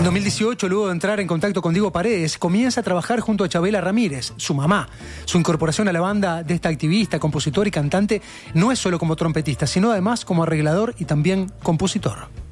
2018, luego de entrar en contacto con Diego Paredes, comienza a trabajar junto a Chabela Ramírez, su mamá. Su incorporación a la banda de esta activista, compositor y cantante no es solo como trompetista, sino además como arreglador y también compositor.